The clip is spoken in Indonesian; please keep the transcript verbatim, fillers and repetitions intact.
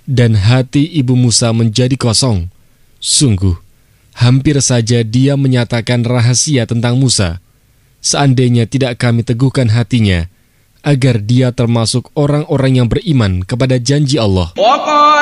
dan hati ibu Musa menjadi kosong. Sungguh, hampir saja dia menyatakan rahasia tentang Musa. Seandainya tidak kami teguhkan hatinya, agar dia termasuk orang-orang yang beriman kepada janji Allah.